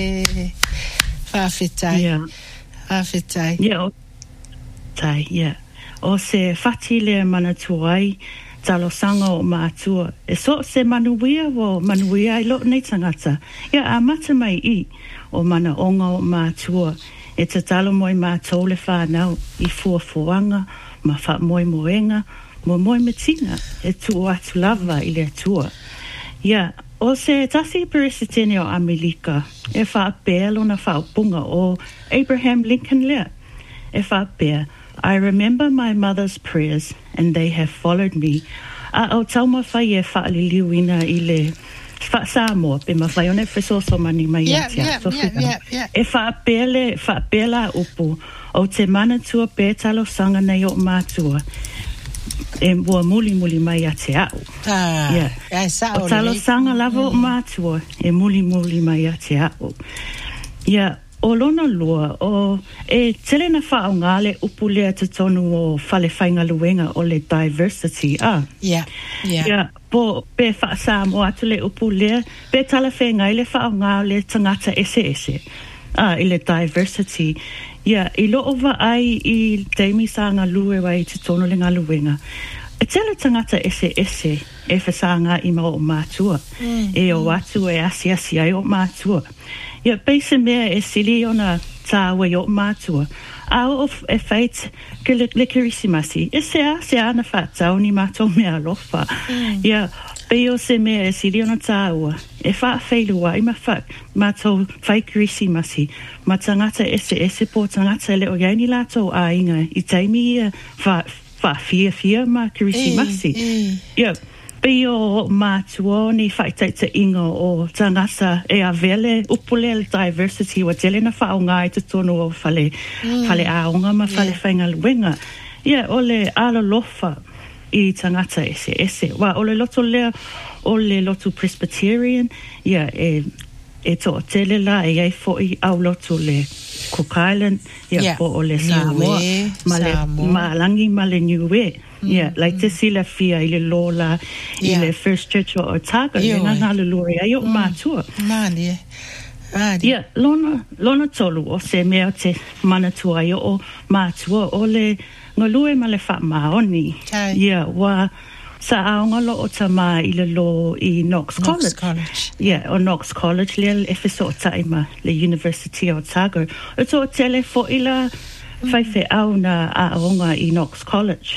Whawhetai. Yeah. Whawhetai. Yeah. Tai, yeah. O se whati le manatua ai, talo sanga o mātua. E so se manuia o manuia I lo nei tangata. Ia a mata mai I o mana onga o mātua. E te talo moi mātou le whānau I fuafuanga, ma wha moi moenga, mo moi metinga. E tu atu lava I le atua. Ia, o se tasi peresitene o Amerika, e whaapea lona whaapunga o Abraham Lincoln lea. E whaapea, I remember my mother's prayers, and they have followed me. O tauma whai e whaaliliuina I le whaasamoa, pe ma whai one whesoso mani mai atia. E whaapea la upu, o te manatua pe talo sanga nei o mātua. E mua muli mai ate au. O talo sanga lava o mātua, e muli mai ate au. Ia, o lona lua, o e telena whao ngale upu lea te tonu o whale whainga luenga o le diversity. Ia, po pe whaasa mo atu le upu lea, pe tala whenga I le whao ngā le tangata ese. I le diversity. Ia, I loo wa ai I teimi sa ngā lue wai te tonu le ngā luenga. E tele tangata ese, e whasanga I ma o mātua. E o atu e asi ai o mātua. Ia, peise mea e sili ona tāua I o mātua. Ao e whait ke le kirisimasi. E se ana whatau ni mātou mea lofa. Ia, peo se mea e sili ona tāua. E wha whailua I ma wha mātou whai kirisimasi. Ma tangata ese po tangata le o yaini lātou a inga. I teimi ia wha fia ma kirisimasi. Ia, peo mātua ni whaitaita inga o tangata e a vele upule le diversity wa tele na whaonga I te tonu o whale aonga ma whale whainga luenga. Ia, ole ala lofa I tangata ese. Wa ole loto lea, ole loto Presbyterian, ia, e to tele la e ai fo I au loto le Cook Island, ia fo ole Samoa, ma langi ma le Niue. Yeah, like te sila fia I le lola, I le First Church o Otago, I ngā luluri ai o mātua. Mani. Yeah, lona tolu o se mea o te manatua ai o mātua o le ngolue ma le whaamaoni. Yeah, wa sa aonga lo o tama I le lo I Knox College. Yeah, o Knox College, le efeso o taima, le University o Otago. O to tele fo ila whaife au na aonga I Knox College.